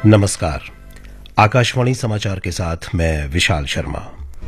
नमस्कार। आकाशवाणी समाचार के साथ मैं विशाल शर्मा।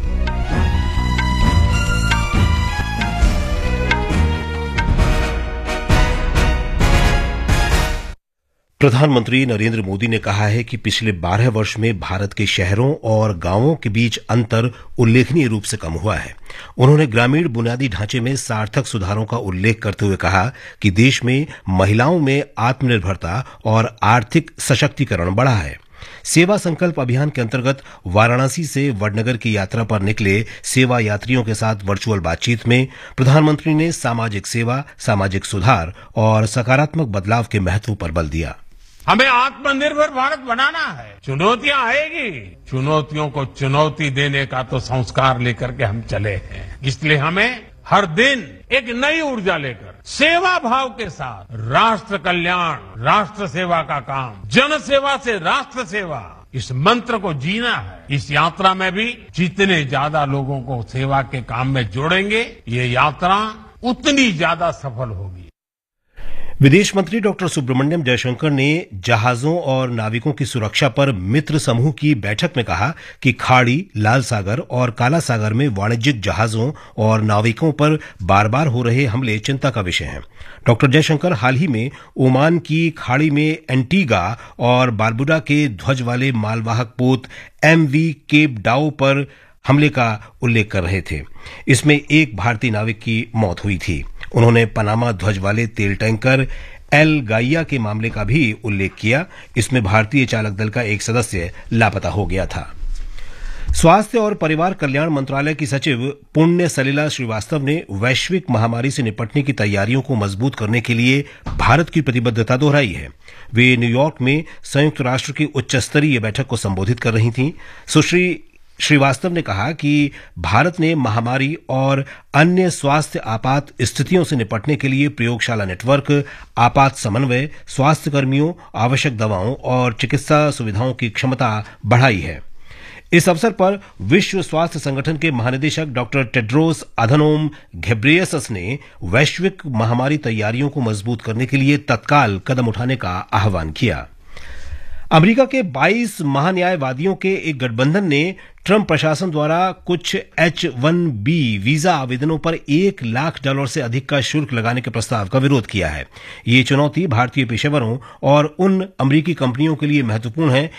प्रधानमंत्री नरेंद्र मोदी ने कहा है कि पिछले 12 वर्ष में भारत के शहरों और गांवों के बीच अंतर उल्लेखनीय रूप से कम हुआ है। उन्होंने ग्रामीण बुनियादी ढांचे में सार्थक सुधारों का उल्लेख करते हुए कहा कि देश में महिलाओं में आत्मनिर्भरता और आर्थिक सशक्तिकरण बढ़ा है। सेवा संकल्प अभियान के अंतर्गत वाराणसी से वडनगर की यात्रा पर निकले सेवा यात्रियों के साथ वर्चुअल बातचीत में प्रधानमंत्री ने सामाजिक सेवा, सामाजिक सुधार और सकारात्मक बदलाव के महत्व पर बल दिया। हमें आत्मनिर्भर भारत बनाना है। चुनौतियां आएगी, चुनौतियों को चुनौती देने का तो संस्कार लेकर के हम चले हैं। इसलिए हमें हर दिन एक नई ऊर्जा लेकर सेवा भाव के साथ राष्ट्र कल्याण, राष्ट्र सेवा का काम, जन सेवा से राष्ट्र सेवा, इस मंत्र को जीना है। इस यात्रा में भी जितने ज्यादा लोगों को सेवा के काम में जोड़ेंगे, ये यात्रा उतनी ज्यादा सफल होगी। विदेश मंत्री डॉक्टर सुब्रमण्यम जयशंकर ने जहाजों और नाविकों की सुरक्षा पर मित्र समूह की बैठक में कहा कि खाड़ी, लाल सागर और काला सागर में वाणिज्यिक जहाजों और नाविकों पर बार-बार हो रहे हमले चिंता का विषय हैं। डॉक्टर जयशंकर हाल ही में ओमान की खाड़ी में एंटीगा और बारबुडा के ध्वज वाले मालवाहक पोत एमवी केप डाउ पर हमले का उल्लेख कर रहे थे। इसमें एक भारतीय नाविक की मौत हुई थी। उन्होंने पनामा ध्वज वाले तेल टैंकर एल गाइया के मामले का भी उल्लेख किया। इसमें भारतीय चालक दल का एक सदस्य लापता हो गया था। स्वास्थ्य और परिवार कल्याण मंत्रालय की सचिव पुण्य सलिला श्रीवास्तव ने वैश्विक महामारी से निपटने की तैयारियों को मजबूत करने के लिए भारत की प्रतिबद्धता दोहराई है। वे न्यूयॉर्क में संयुक्त राष्ट्र की उच्च स्तरीय बैठक को संबोधित कर रही थीं। सुश्री श्रीवास्तव ने कहा कि भारत ने महामारी और अन्य स्वास्थ्य आपात स्थितियों से निपटने के लिए प्रयोगशाला नेटवर्क, आपात समन्वय, स्वास्थ्य कर्मियों, आवश्यक दवाओं और चिकित्सा सुविधाओं की क्षमता बढ़ाई है। इस अवसर पर विश्व स्वास्थ्य संगठन के महानिदेशक डॉक्टर टेड्रोस अधनोम घेब्रेयेसस ने वैश्विक महामारी तैयारियों को मजबूत करने के लिए तत्काल कदम उठाने का आह्वान किया। अमेरिका के 22 महान्यायवादियों के एक गठबंधन ने ट्रंप प्रशासन द्वारा कुछ H-1B वीजा आवेदनों पर $1 लाख से अधिक का शुल्क लगाने के प्रस्ताव का विरोध किया है। ये चुनौती भारतीय पेशेवरों और उन अमेरिकी कंपनियों के लिए महत्वपूर्ण है